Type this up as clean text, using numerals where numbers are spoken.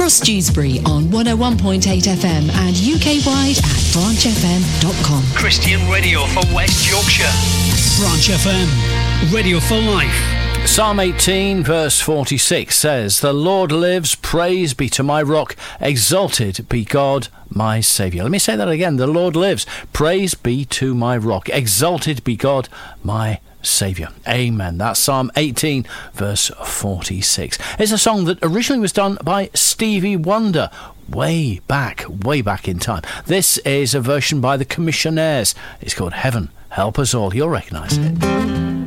across Dewsbury on 101.8 FM and UK-wide at branchfm.com. Christian radio for West Yorkshire. Branch FM, radio for life. Psalm 18 verse 46 says, "The Lord lives, praise be to my rock, exalted be God my Saviour." Let me say that again. The Lord lives, praise be to my rock, exalted be God my Saviour. Amen. That's Psalm 18 verse 46. It's a song that originally was done by Stevie Wonder way back in time. This is a version by the Commissionaires. It's called Heaven Help Us All. You'll recognise it.